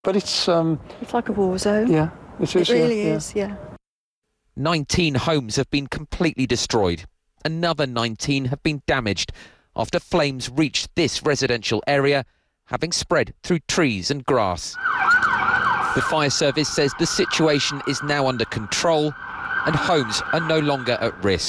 But it's like a war zone. yeah, it is. It really is, yeah. 19 homes have been completely destroyed. Another 19 have been damaged after flames reached this residential area, having spread through trees and grass. The fire service says the situation is now under control and homes are no longer at risk.